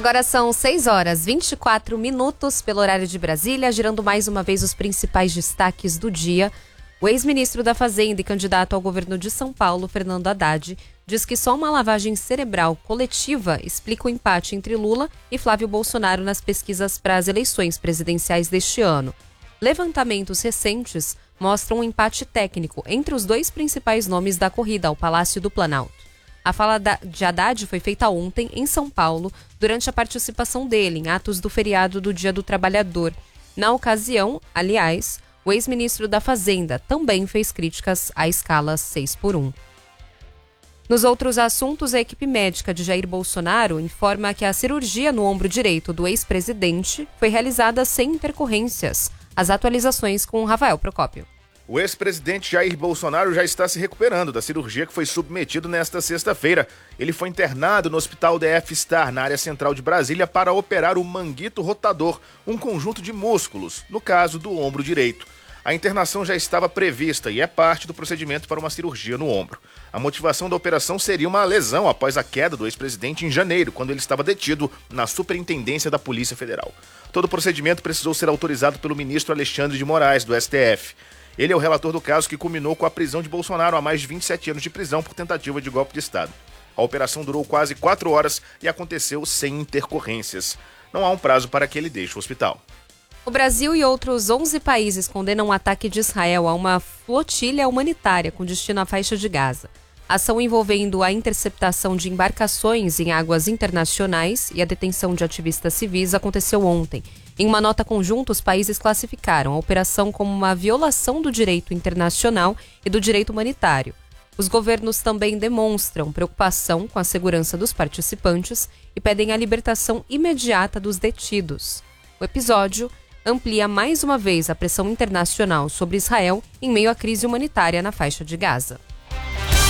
Agora são 6h24 pelo horário de Brasília, girando mais uma vez os principais destaques do dia. O ex-ministro da Fazenda e candidato ao governo de São Paulo, Fernando Haddad, diz que só uma lavagem cerebral coletiva explica o empate entre Lula e Flávio Bolsonaro nas pesquisas para as eleições presidenciais deste ano. Levantamentos recentes mostram um empate técnico entre os dois principais nomes da corrida ao Palácio do Planalto. A fala de Haddad foi feita ontem, em São Paulo, durante a participação dele em atos do feriado do Dia do Trabalhador. Na ocasião, aliás, o ex-ministro da Fazenda também fez críticas à escala 6x1. Nos outros assuntos, a equipe médica de Jair Bolsonaro informa que a cirurgia no ombro direito do ex-presidente foi realizada sem intercorrências. As atualizações com Rafael Procópio. O ex-presidente Jair Bolsonaro já está se recuperando da cirurgia que foi submetido nesta sexta-feira. Ele foi internado no Hospital DF Star, na área central de Brasília, para operar o manguito rotador, um conjunto de músculos, no caso do ombro direito. A internação já estava prevista e é parte do procedimento para uma cirurgia no ombro. A motivação da operação seria uma lesão após a queda do ex-presidente em janeiro, quando ele estava detido na Superintendência da Polícia Federal. Todo o procedimento precisou ser autorizado pelo ministro Alexandre de Moraes, do STF. Ele é o relator do caso que culminou com a prisão de Bolsonaro a mais de 27 anos de prisão por tentativa de golpe de Estado. A operação durou quase 4 horas e aconteceu sem intercorrências. Não há um prazo para que ele deixe o hospital. O Brasil e outros 11 países condenam o ataque de Israel a uma flotilha humanitária com destino à faixa de Gaza. A ação envolvendo a interceptação de embarcações em águas internacionais e a detenção de ativistas civis aconteceu ontem. Em uma nota conjunta, os países classificaram a operação como uma violação do direito internacional e do direito humanitário. Os governos também demonstram preocupação com a segurança dos participantes e pedem a libertação imediata dos detidos. O episódio amplia mais uma vez a pressão internacional sobre Israel em meio à crise humanitária na faixa de Gaza.